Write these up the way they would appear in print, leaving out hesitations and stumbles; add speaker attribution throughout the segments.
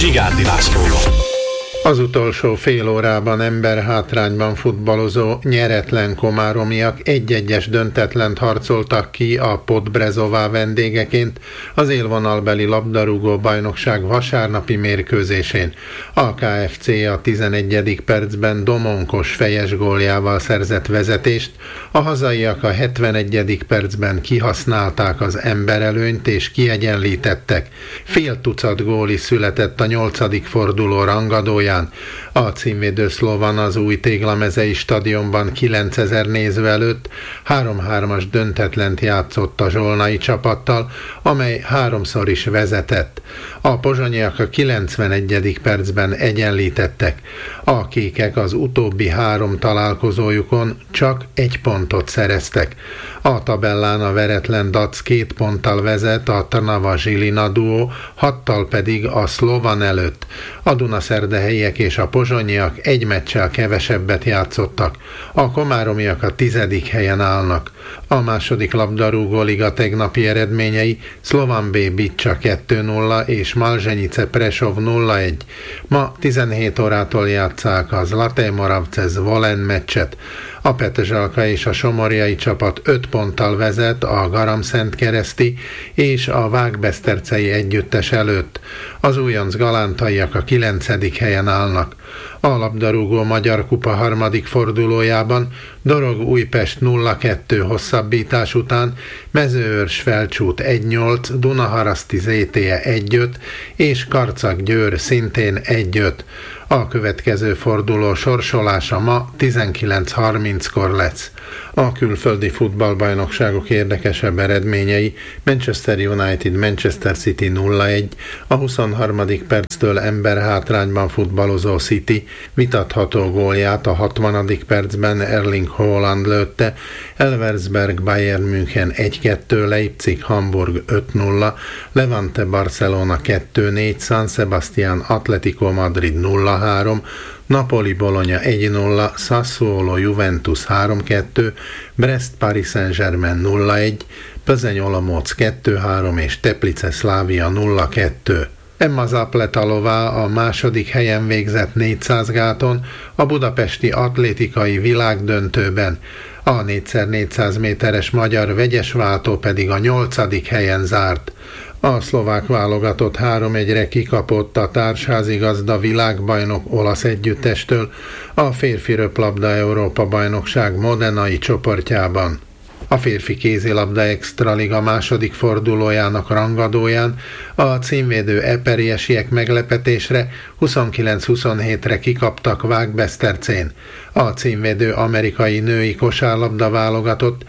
Speaker 1: Zsigánti Lászlóval.
Speaker 2: Az utolsó fél órában emberhátrányban futballozó nyeretlen komáromiak egy-egyes döntetlent harcoltak ki a Podbrezová vendégeként az élvonalbeli labdarúgó bajnokság vasárnapi mérkőzésén. A KFC a 11. percben Domonkos fejes góljával szerzett vezetést, a hazaiak a 71. percben kihasználták az emberelőnyt és kiegyenlítettek. Fél tucat gól is született a 8. forduló rangadóján. A címvédő Slovan az új Téglamezei stadionban 9000 néző előtt 3-3-as döntetlent játszott a zsolnai csapattal, amely háromszor is vezetett. A pozsonyiak a 91. percben egyenlítettek. A kékek az utóbbi 3 találkozójukon csak 1 pontot szereztek. A tabellán a veretlen Dac 2 ponttal vezet, a Trnava-Žilina duó 6-tal pedig a Slovan előtt. A dunaszerdahelyiek és a pozsonyiak 1 meccsel kevesebbet játszottak. A komáromiak a 10. helyen állnak. A második labdarúgóliga tegnapi eredményei: Slovan B Bicsa 2-0 és Malzenice Prešov 0-1. Ma 17 órától játsszák a Zlaté Moravce Zvolen meccset. A Petržalka és a somorjai csapat 5 ponttal vezet a Garamszentkereszti és a Vágbesztercei együttes előtt. Az újonc galántaiak a 9. helyen állnak. A labdarúgó Magyar Kupa 3. fordulójában Dorog Újpest 0-2 hosszabbítás után, Mezőőrs Felcsút 1-8, Dunaharaszti ZTE 1-5 és Karcag Győr szintén 1-5. A következő forduló sorsolása ma 19:30-kor lesz. A külföldi futballbajnokságok érdekesebb eredményei: Manchester United Manchester City 0-1, a 23. perctől emberhátrányban futballozó City vitatható gólját a 60. percben Erling Haaland lőtte, Elversberg Bayern München 1-2, Leipzig Hamburg 5-0, Levante Barcelona 2-4, San Sebastián Atletico Madrid 0-3, Napoli Bologna 1-0, Sassuolo Juventus 3-2, Brest Paris Saint-Germain 0-1, Plzeň Olomouc 2-3 és Teplice Slavia 0-2. Emma Zapletalová a második helyen végzett 400 gáton, a budapesti atlétikai világdöntőben. A 4x400 méteres magyar vegyesváltó pedig a 8. helyen zárt. A szlovák válogatott 3-1-re kikapott a társházigazda világbajnok olasz együttestől a férfi röplabda Európa-bajnokság modenai csoportjában. A férfi kézilabda extraliga második fordulójának rangadóján a címvédő eperiesiek meglepetésre 29-27-re kikaptak Vágbesztercén. A címvédő amerikai női kosárlabda válogatott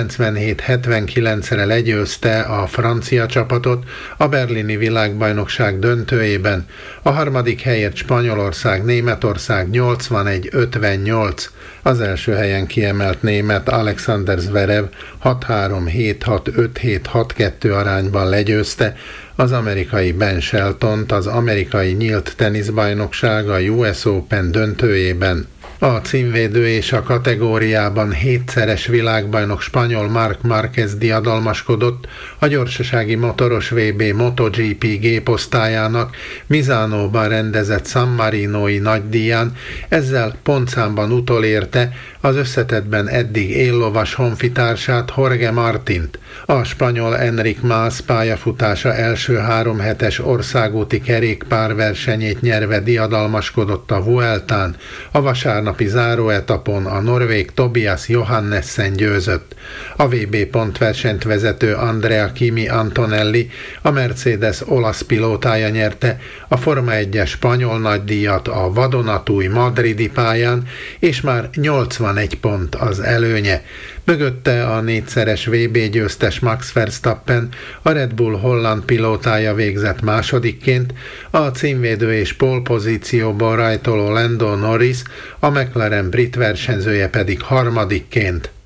Speaker 2: 97-79-re legyőzte a francia csapatot a berlini világbajnokság döntőjében. A harmadik helyért Spanyolország Németország 81-58. Az első helyen kiemelt német Alexander Zverev 6-3, 7-6, 5-7, 6-2 arányban legyőzte az amerikai Ben Sheltont az amerikai nyílt teniszbajnokság a US Open döntőjében. A címvédő és a kategóriában 7-szeres világbajnok spanyol Marc Márquez diadalmaskodott a gyorsasági motoros VB MotoGP géposztályának Misánóban rendezett San Marinói nagydíján, ezzel pontszámban utolérte az összetettben eddig éllovas honfitársát Jorge Martint. A spanyol Enric Mas pályafutása első 3 hetes országúti kerékpárversenyét nyerve diadalmaskodott a Vueltán, a vasárnapi záróetapon a norvég Tobias Johannessen győzött. A VB pontversenyt vezető Andrea Kimi Antonelli, a Mercedes olasz pilótája nyerte a Forma 1-es spanyol nagydíjat a vadonatúj madridi pályán, és már 81 pont az előnye. Mögötte a 4-szeres VB győztes Max Verstappen, a Red Bull holland pilótája végzett másodikként, a címvédő és pole-pozícióból rajtoló Lando Norris, a McLaren brit versenyzője pedig harmadikként.